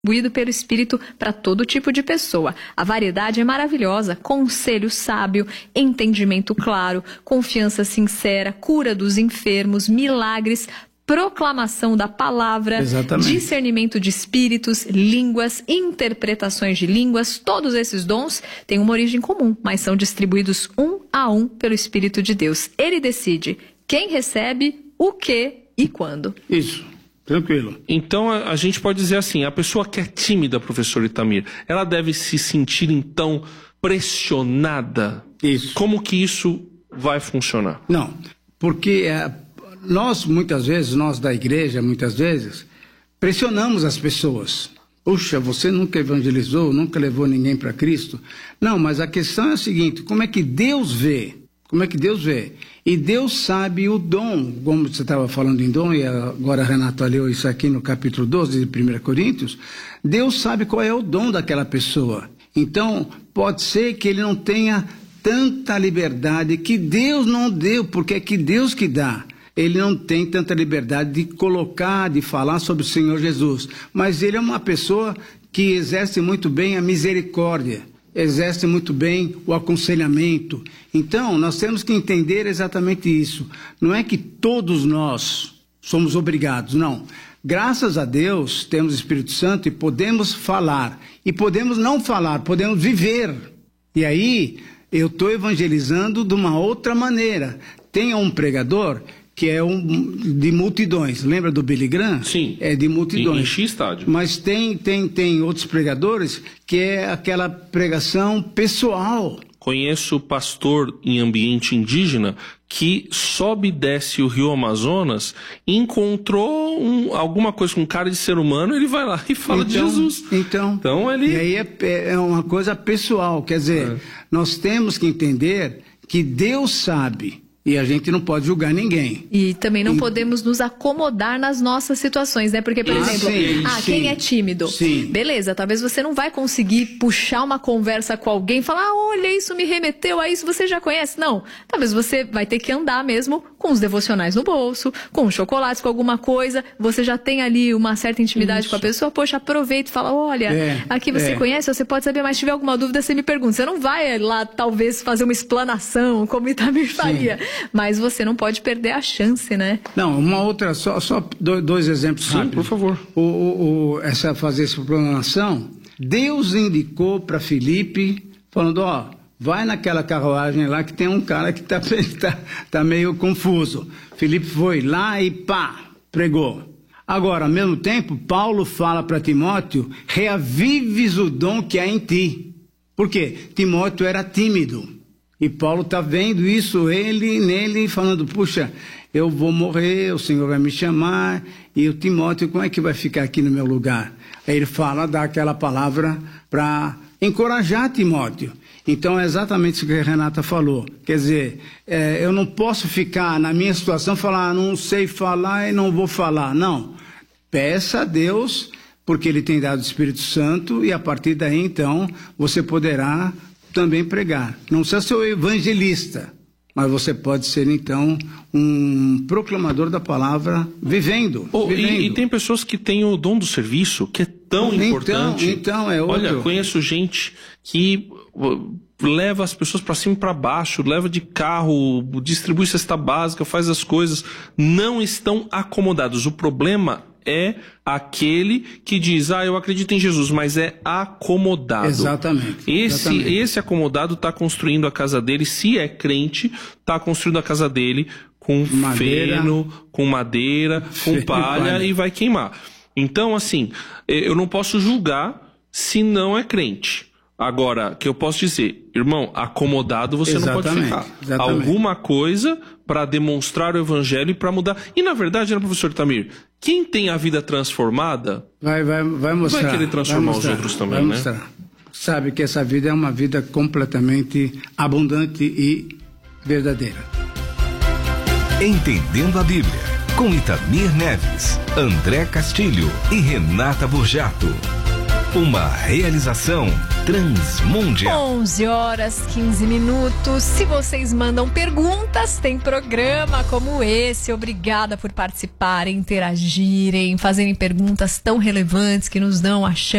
distribuído pelo Espírito para todo tipo de pessoa. A variedade é maravilhosa, conselho sábio, entendimento claro, confiança sincera, cura dos enfermos, milagres, proclamação da palavra, Exatamente. Discernimento de espíritos, línguas, interpretações de línguas. Todos esses dons têm uma origem comum, mas são distribuídos um a um pelo Espírito de Deus. Ele decide quem recebe, o que e quando. Isso. Tranquilo. Então a gente pode dizer assim, a pessoa que é tímida, professor Itamir, ela deve se sentir então pressionada? Isso. Como que isso vai funcionar? Não, porque nós da igreja, muitas vezes, pressionamos as pessoas. Puxa, você nunca evangelizou, nunca levou ninguém para Cristo. Não, mas a questão é a seguinte, como é que Deus vê? Como é que Deus vê? E Deus sabe o dom, como você estava falando em dom, e agora a Renata leu isso aqui no capítulo 12 de 1 Coríntios, Deus sabe qual é o dom daquela pessoa. Então, pode ser que ele não tenha tanta liberdade, que Deus não deu, porque é que Deus que dá. Ele não tem tanta liberdade de colocar, de falar sobre o Senhor Jesus. Mas ele é uma pessoa que exerce muito bem a misericórdia, exerce muito bem o aconselhamento. Então, nós temos que entender exatamente isso. Não é que todos nós somos obrigados, não. Graças a Deus, temos o Espírito Santo e podemos falar. E podemos não falar, podemos viver. E aí, eu estou evangelizando de uma outra maneira. Tem um pregador que é de multidões. Lembra do Billy Graham? Sim. É de multidões. Enche estádio. Mas tem outros pregadores que é aquela pregação pessoal. Conheço pastor em ambiente indígena que sobe e desce o rio Amazonas e encontrou alguma coisa com cara de ser humano, ele vai lá e fala de Jesus. Então ele... E aí é uma coisa pessoal, quer dizer, nós temos que entender que Deus sabe. E a gente não pode julgar ninguém. E também não podemos nos acomodar nas nossas situações, né? Porque, por exemplo, quem é tímido? Sim. Beleza, talvez você não vai conseguir puxar uma conversa com alguém e falar, olha, isso me remeteu a isso, você já conhece. Não, talvez você vai ter que andar mesmo com os devocionais no bolso, com os chocolates, com alguma coisa. Você já tem ali uma certa intimidade com a pessoa. Poxa, aproveita e fala, olha, aqui você conhece, você pode saber, mas se tiver alguma dúvida, você me pergunta. Você não vai lá, talvez, fazer uma explanação, como Itamir faria. Mas você não pode perder a chance, né? Não, uma outra, só dois exemplos rápidos. Sim, por favor. Fazer essa explanação, Deus indicou para Filipe, falando, vai naquela carruagem lá que tem um cara que tá meio confuso. Filipe foi lá e pregou. Agora, ao mesmo tempo, Paulo fala para Timóteo, reavives o dom que há em ti. Por quê? Timóteo era tímido. E Paulo está vendo isso, nele, falando, puxa, eu vou morrer, o Senhor vai me chamar, e o Timóteo, como é que vai ficar aqui no meu lugar? Aí ele dá aquela palavra para encorajar Timóteo. Então é exatamente isso que a Renata falou. Quer dizer, eu não posso ficar na minha situação, falar, não sei falar e não vou falar. Não, peça a Deus, porque Ele tem dado o Espírito Santo, e a partir daí, então, você poderá também pregar. Não precisa ser o evangelista, mas você pode ser, então, um proclamador da palavra vivendo. E tem pessoas que têm o dom do serviço, que é tão importante. Então, é outro. Olha, conheço gente que leva as pessoas para cima e para baixo, leva de carro, distribui cesta básica, faz as coisas. Não estão acomodados. O problema é aquele que diz, eu acredito em Jesus, mas é acomodado. Exatamente. Esse acomodado está construindo a casa dele, se é crente, está construindo a casa dele com feno, com madeira, com palha e vai queimar. Então, assim, eu não posso julgar se não é crente. Agora, que eu posso dizer, irmão, acomodado você não pode ficar. Exatamente. Alguma coisa para demonstrar o evangelho e para mudar. E na verdade, professor Itamir, quem tem a vida transformada vai mostrar, vai querer transformar os outros também, né? Sabe que essa vida é uma vida completamente abundante e verdadeira. Entendendo a Bíblia, com Itamir Neves, André Castilho e Renata Burjato. Uma realização Transmundial. 11h15. Se vocês mandam perguntas, tem programa como esse. Obrigada por participarem, interagirem, fazerem perguntas tão relevantes que nos dão a chance